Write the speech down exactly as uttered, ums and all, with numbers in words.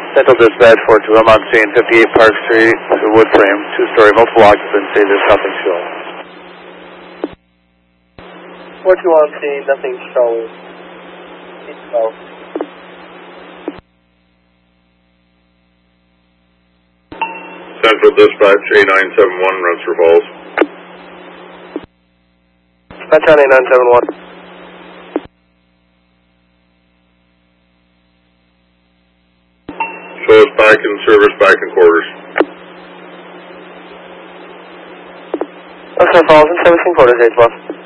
Central Dispatch four two, I'm on scene, fifty-eight Park Street, wood frame, two-story, multiple occupancy, there's nothing showing. four two on scene, nothing showing. twelve. Central Dispatch eight nine seven one, Rensselaer Falls. Dispatch on eight nine seven one. Show us back in service, back in quarters. Rensselaer Falls in servicing quarters, eight one.